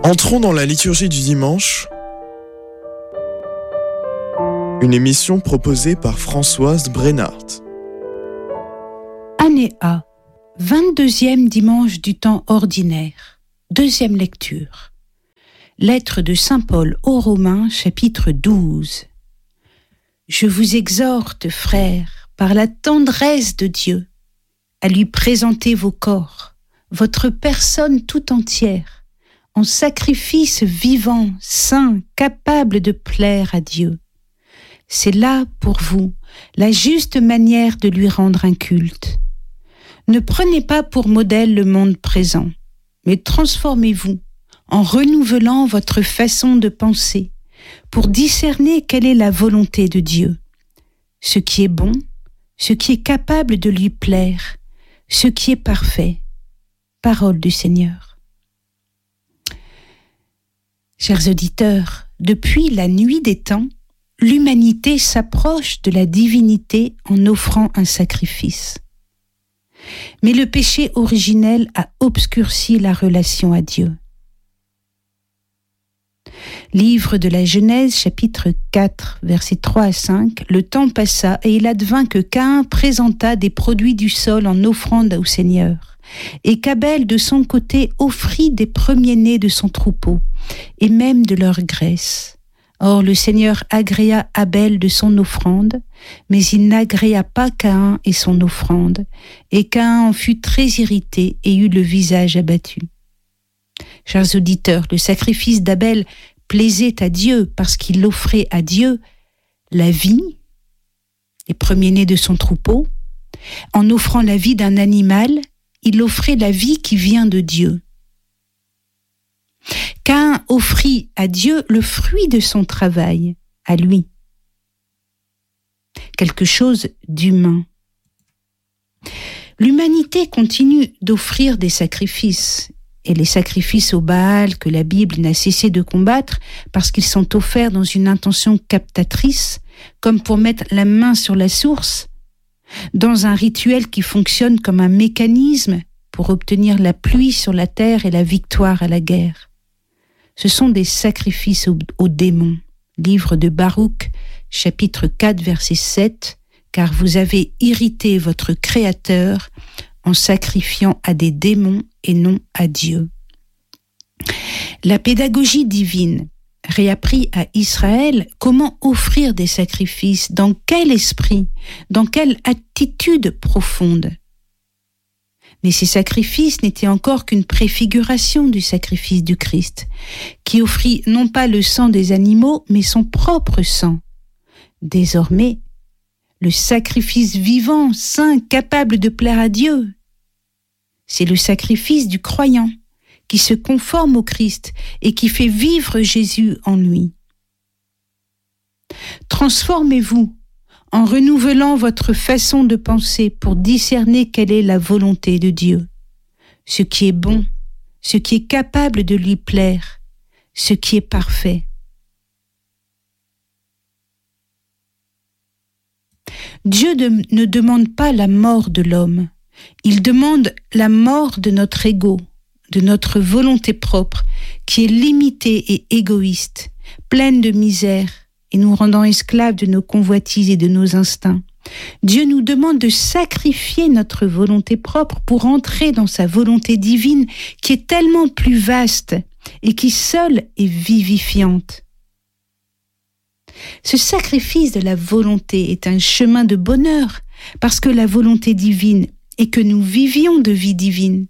Entrons dans la liturgie du dimanche, une émission proposée par Françoise Brennart. Année A, 22e dimanche du temps ordinaire, deuxième lecture. Lettre de saint Paul aux Romains, chapitre 12. Je vous exhorte, frères, par la tendresse de Dieu, à lui présenter vos corps, votre personne tout entière, en sacrifice vivant, saint, capable de plaire à Dieu. C'est là, pour vous, la juste manière de lui rendre un culte. Ne prenez pas pour modèle le monde présent, mais transformez-vous en renouvelant votre façon de penser pour discerner quelle est la volonté de Dieu, ce qui est bon, ce qui est capable de lui plaire, ce qui est parfait. Parole du Seigneur. Chers auditeurs, depuis la nuit des temps, l'humanité s'approche de la divinité en offrant un sacrifice. Mais le péché originel a obscurci la relation à Dieu. Livre de la Genèse, chapitre 4, versets 3 à 5, le temps passa et il advint que Caïn présenta des produits du sol en offrande au Seigneur, et qu'Abel de son côté offrit des premiers-nés de son troupeau, et même de leur graisse. Or le Seigneur agréa Abel de son offrande, mais il n'agréa pas Caïn et son offrande, et Caïn en fut très irrité et eut le visage abattu. Chers auditeurs, le sacrifice d'Abel plaisait à Dieu parce qu'il offrait à Dieu la vie, les premiers-nés de son troupeau. En offrant la vie d'un animal, il offrait la vie qui vient de Dieu. Caïn offrit à Dieu le fruit de son travail, à lui. Quelque chose d'humain. L'humanité continue d'offrir des sacrifices, et les sacrifices au Baal que la Bible n'a cessé de combattre parce qu'ils sont offerts dans une intention captatrice, comme pour mettre la main sur la source, dans un rituel qui fonctionne comme un mécanisme pour obtenir la pluie sur la terre et la victoire à la guerre. Ce sont des sacrifices aux démons. Livre de Baruch, chapitre 4, verset 7, car vous avez irrité votre Créateur en sacrifiant à des démons et non à Dieu. La pédagogie divine réapprit à Israël comment offrir des sacrifices, dans quel esprit, dans quelle attitude profonde. Mais ces sacrifices n'étaient encore qu'une préfiguration du sacrifice du Christ, qui offrit non pas le sang des animaux, mais son propre sang. Désormais, le sacrifice vivant, saint, capable de plaire à Dieu, c'est le sacrifice du croyant, qui se conforme au Christ et qui fait vivre Jésus en lui. Transformez-vous en renouvelant votre façon de penser pour discerner quelle est la volonté de Dieu, ce qui est bon, ce qui est capable de lui plaire, ce qui est parfait. Dieu ne demande pas la mort de l'homme, il demande la mort de notre ego, de notre volonté propre, qui est limitée et égoïste, pleine de misère, et nous rendant esclaves de nos convoitises et de nos instincts. Dieu nous demande de sacrifier notre volonté propre pour entrer dans sa volonté divine, qui est tellement plus vaste et qui seule est vivifiante. Ce sacrifice de la volonté est un chemin de bonheur, parce que la volonté divine est que nous vivions de vie divine.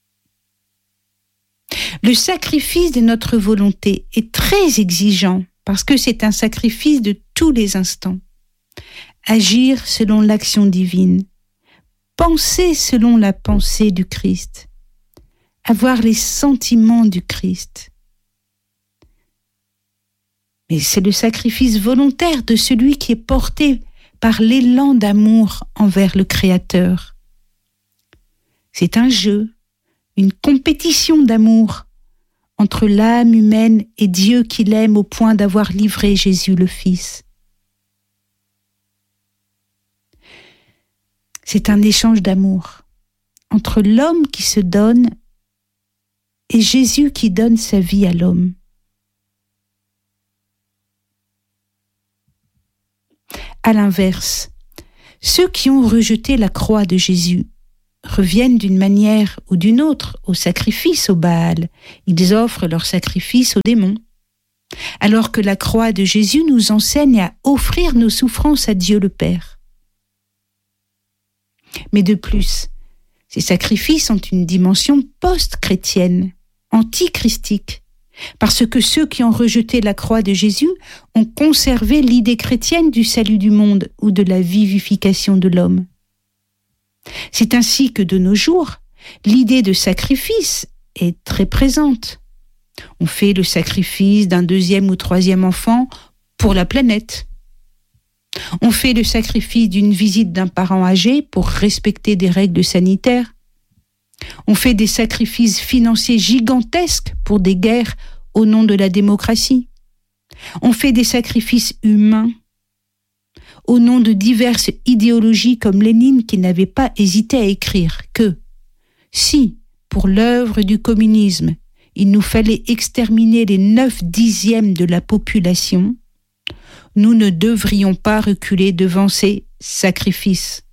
Le sacrifice de notre volonté est très exigeant parce que c'est un sacrifice de tous les instants. Agir selon l'action divine, penser selon la pensée du Christ, avoir les sentiments du Christ. Mais c'est le sacrifice volontaire de celui qui est porté par l'élan d'amour envers le Créateur. C'est un jeu, une compétition d'amour entre l'âme humaine et Dieu qui l'aime au point d'avoir livré Jésus le Fils. C'est un échange d'amour entre l'homme qui se donne et Jésus qui donne sa vie à l'homme. À l'inverse, ceux qui ont rejeté la croix de Jésus reviennent d'une manière ou d'une autre au sacrifice au Baal. Ils offrent leur sacrifice aux démons. Alors que la croix de Jésus nous enseigne à offrir nos souffrances à Dieu le Père. Mais de plus, ces sacrifices ont une dimension post-chrétienne, anti-christique, parce que ceux qui ont rejeté la croix de Jésus ont conservé l'idée chrétienne du salut du monde ou de la vivification de l'homme. C'est ainsi que de nos jours, l'idée de sacrifice est très présente. On fait le sacrifice d'un 2e ou 3e enfant pour la planète. On fait le sacrifice d'une visite d'un parent âgé pour respecter des règles sanitaires. On fait des sacrifices financiers gigantesques pour des guerres au nom de la démocratie. On fait des sacrifices humains au nom de diverses idéologies comme Lénine qui n'avait pas hésité à écrire que si, pour l'œuvre du communisme, il nous fallait exterminer les 9/10 de la population, nous ne devrions pas reculer devant ces sacrifices.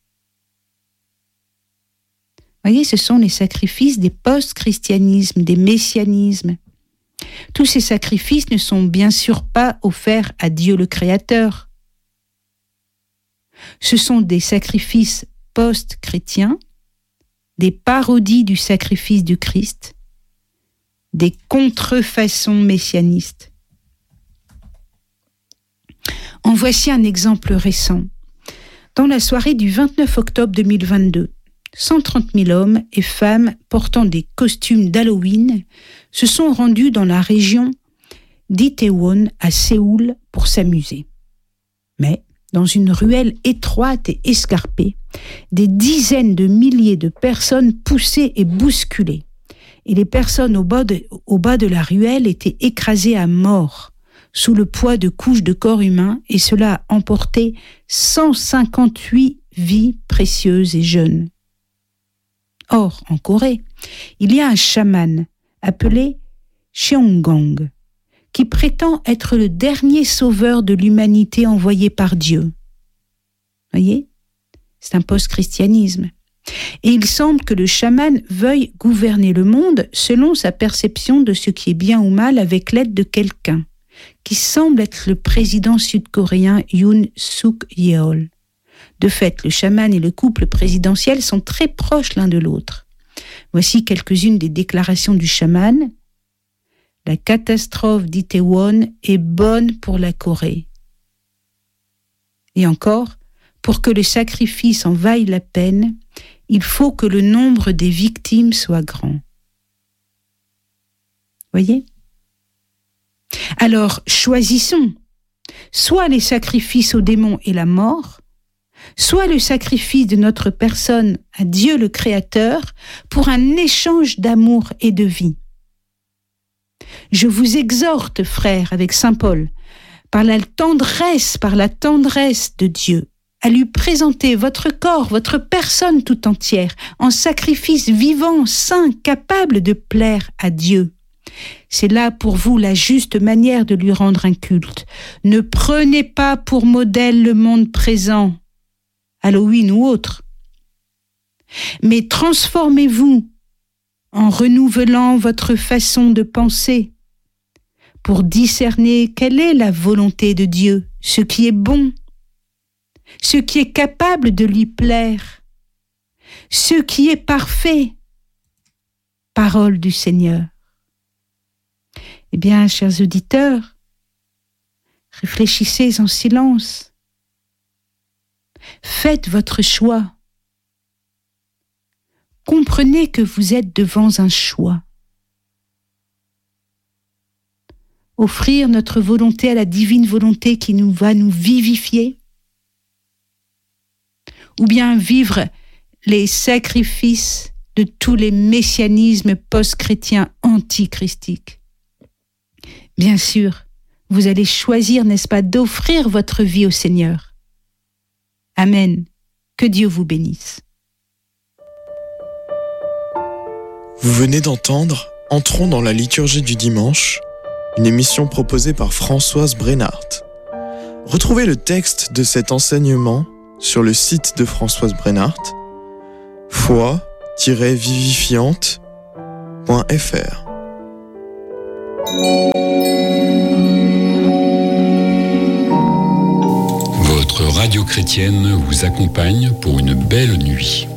Voyez, ce sont les sacrifices des post-christianismes, des messianismes. Tous ces sacrifices ne sont bien sûr pas offerts à Dieu le Créateur. Ce sont des sacrifices post-chrétiens, des parodies du sacrifice du Christ, des contrefaçons messianistes. En voici un exemple récent. Dans la soirée du 29 octobre 2022, 130 000 hommes et femmes portant des costumes d'Halloween se sont rendus dans la région d'Itaewon à Séoul pour s'amuser. Mais dans une ruelle étroite et escarpée, des dizaines de milliers de personnes poussaient et bousculaient. Et les personnes au bas de la ruelle étaient écrasées à mort, sous le poids de couches de corps humain, et cela a emporté 158 vies précieuses et jeunes. Or, en Corée, il y a un chaman appelé Cheonggang, qui prétend être le dernier sauveur de l'humanité envoyé par Dieu. Voyez ? C'est un post-christianisme. Et il semble que le chaman veuille gouverner le monde selon sa perception de ce qui est bien ou mal avec l'aide de quelqu'un, qui semble être le président sud-coréen Yoon Suk-yeol. De fait, le chaman et le couple présidentiel sont très proches l'un de l'autre. Voici quelques-unes des déclarations du chaman. La catastrophe d'Itaewon est bonne pour la Corée. Et encore, pour que le sacrifice en vaille la peine, il faut que le nombre des victimes soit grand. Voyez ? Alors, choisissons soit les sacrifices aux démons et la mort, soit le sacrifice de notre personne à Dieu le Créateur pour un échange d'amour et de vie. Je vous exhorte, frères, avec saint Paul, par la tendresse de Dieu, à lui présenter votre corps, votre personne tout entière, en sacrifice vivant, saint, capable de plaire à Dieu. C'est là pour vous la juste manière de lui rendre un culte. Ne prenez pas pour modèle le monde présent, Halloween ou autre, mais transformez-vous en renouvelant votre façon de penser pour discerner quelle est la volonté de Dieu, ce qui est bon, ce qui est capable de lui plaire, ce qui est parfait. Parole du Seigneur. Eh bien, chers auditeurs, réfléchissez en silence. Faites votre choix. Comprenez que vous êtes devant un choix. Offrir notre volonté à la divine volonté qui va nous vivifier, ou bien vivre les sacrifices de tous les messianismes post-chrétiens antichristiques. Bien sûr, vous allez choisir, n'est-ce pas, d'offrir votre vie au Seigneur. Amen. Que Dieu vous bénisse. Vous venez d'entendre Entrons dans la liturgie du dimanche, une émission proposée par Françoise Brenhardt. Retrouvez le texte de cet enseignement sur le site de Françoise Brenhardt, foi-vivifiante.fr. Votre radio chrétienne vous accompagne pour une belle nuit.